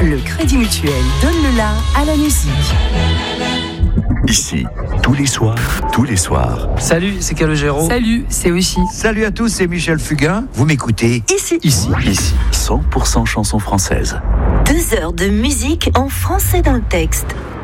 Le Crédit Mutuel donne le la à la musique. Ici, tous les soirs. Salut, c'est Calogero. Salut, c'est Oshi. Salut à tous, c'est Michel Fugain. Vous m'écoutez Ici. 100% chansons françaises. 2 heures de musique en français dans le texte.